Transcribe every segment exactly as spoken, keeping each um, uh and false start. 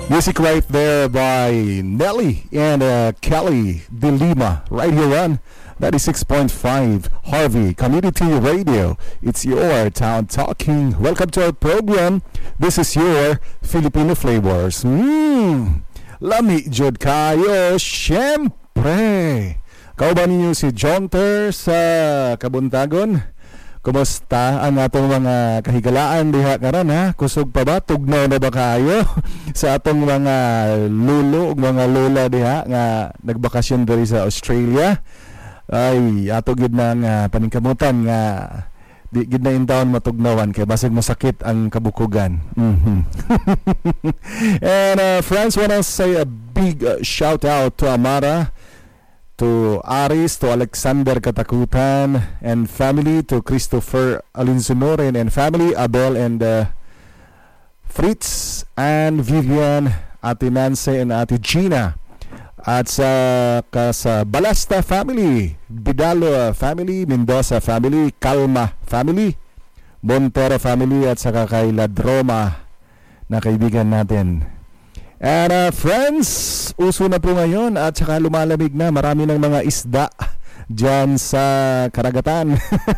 Music right there by Nelly and uh, Kelly De Lima, right here on ninety-six point five Harvey Community Radio. It's your town talking. Welcome to our program. This is your Filipino Flavors. Mmm, lami jud kayo, syempre. Kauban ninyo si Jonter sa Kabuntagon. Kumusta ang atong mga kahigalaan diha karon ha? Kusog pa ba? Tugnaw na ba kayo sa atong mga lulo ug mga lola diha nga nagbakasyon diri sa Australia? Ay, ato gid na nga paningkamutan nga di gid na intawon matugnawan kay basig masakit ang kabukugan. Mm-hmm. And uh, friends, wanna say a big uh, shout out to Amara, to Aris, to Alexander Katakutan and family, to Christopher Alinsunoren and family, Abel and uh, Fritz and Vivian, Ate Nancy and Ate Gina, at sa, ka, sa Balasta family, Bidalo family, Mendoza family, Calma family, Montero family, at saka kay Ladroma na kaibigan natin. And uh, friends, uso na po ngayon at saka lumalamig na. Marami ng mga isda dyan sa karagatan.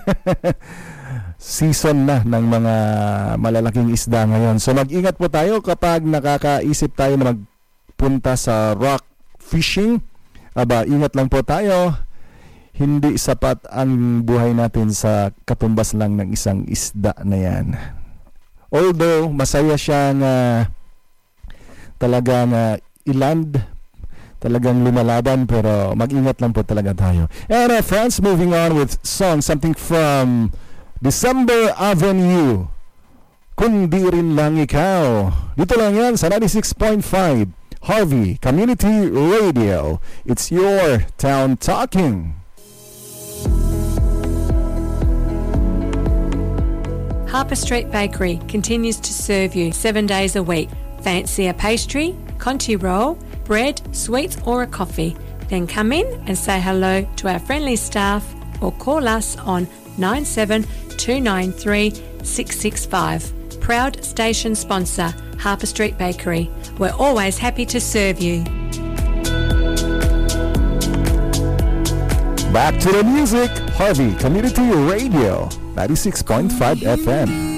Season na ng mga malalaking isda ngayon. So mag-ingat po tayo kapag nakakaisip tayo na magpunta sa rock fishing. Aba, ingat lang po tayo. Hindi sapat ang buhay natin sa katumbas lang ng isang isda na yan. Although masaya siyang uh, talagang uh, iland, talagang lumalaban, pero mag-ingat lang po talaga tayo. And uh, friends, moving on with song, something from December Avenue, Kung Di Rin Lang Ikaw. Dito lang yan sa ninety-six point five Harvey Community Radio. It's your town talking. Harper Street Bakery continues to serve you seven days a week. Fancy a pastry, Conti roll, bread, sweets or a coffee? Then come in and say hello to our friendly staff or call us on nine seven two nine three six six five. Proud station sponsor, Harper Street Bakery. We're always happy to serve you. Back to the music, Harvey Community Radio, ninety-six point five F M.